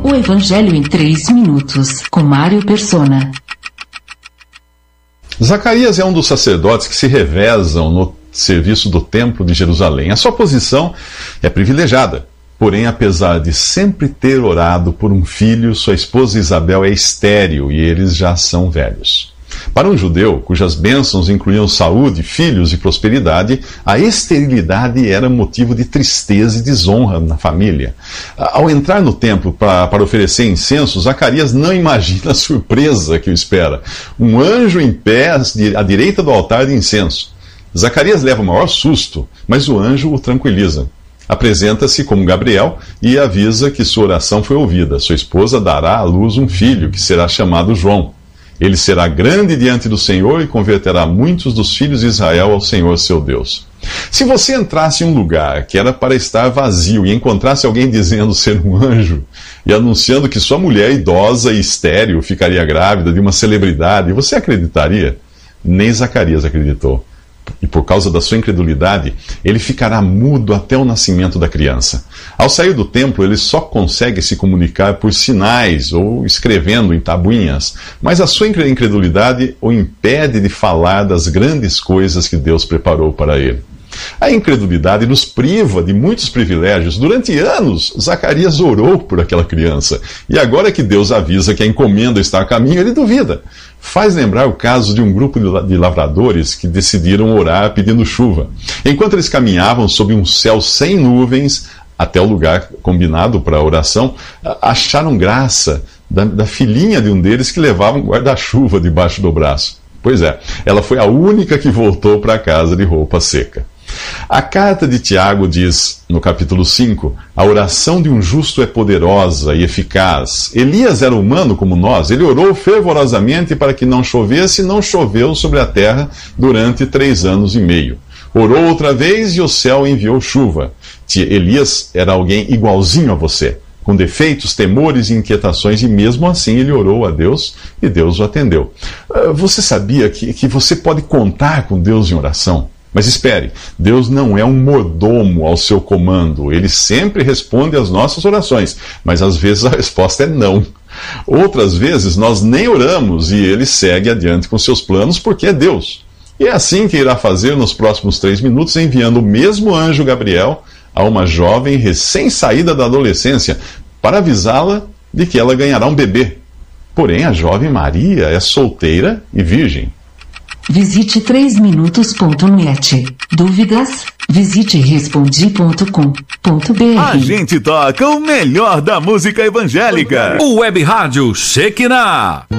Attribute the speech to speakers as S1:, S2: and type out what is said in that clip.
S1: O Evangelho em 3 minutos, com Mário Persona.
S2: Zacarias é um dos sacerdotes que se revezam no serviço do Templo de Jerusalém. A sua posição é privilegiada. Porém, apesar de sempre ter orado por um filho, sua esposa Isabel é estéril e eles já são velhos. Para um judeu, cujas bênçãos incluíam saúde, filhos e prosperidade, a esterilidade era motivo de tristeza e desonra na família. Ao entrar no templo para oferecer incenso, Zacarias não imagina a surpresa que o espera. Um anjo em pé à direita do altar de incenso. Zacarias leva o maior susto, mas o anjo o tranquiliza. Apresenta-se como Gabriel e avisa que sua oração foi ouvida. Sua esposa dará à luz um filho, que será chamado João. Ele será grande diante do Senhor e converterá muitos dos filhos de Israel ao Senhor seu Deus. Se você entrasse em um lugar que era para estar vazio e encontrasse alguém dizendo ser um anjo e anunciando que sua mulher idosa e estéril ficaria grávida de uma celebridade, você acreditaria? Nem Zacarias acreditou. E por causa da sua incredulidade, ele ficará mudo até o nascimento da criança. Ao sair do templo, ele só consegue se comunicar por sinais ou escrevendo em tabuinhas, mas a sua incredulidade o impede de falar das grandes coisas que Deus preparou para ele. A incredulidade nos priva de muitos privilégios. Durante anos, Zacarias orou por aquela criança. E agora que Deus avisa que a encomenda está a caminho, ele duvida. Faz lembrar o caso de um grupo de lavradores que decidiram orar pedindo chuva. Enquanto eles caminhavam sob um céu sem nuvens até o lugar combinado para a oração, acharam graça da filhinha de um deles que levava um guarda-chuva debaixo do braço. Pois é, ela foi a única que voltou para casa de roupa seca. A carta de Tiago diz, no capítulo 5, a oração de um justo é poderosa e eficaz. Elias era humano como nós, ele orou fervorosamente para que não chovesse, e não choveu sobre a terra durante 3 anos e meio. Orou outra vez e o céu enviou chuva. Elias era alguém igualzinho a você, com defeitos, temores e inquietações, e mesmo assim ele orou a Deus e Deus o atendeu. Você sabia que você pode contar com Deus em oração? Mas espere, Deus não é um mordomo ao seu comando. Ele sempre responde às nossas orações, mas às vezes a resposta é não. Outras vezes nós nem oramos e ele segue adiante com seus planos porque é Deus. E é assim que irá fazer nos próximos 3 minutos, enviando o mesmo anjo Gabriel a uma jovem recém-saída da adolescência para avisá-la de que ela ganhará um bebê. Porém, a jovem Maria é solteira e virgem.
S1: Visite 3minutos.net. Dúvidas? Visite respondi.com.br.
S3: A gente toca o melhor da música evangélica. O Web Rádio Shekinah.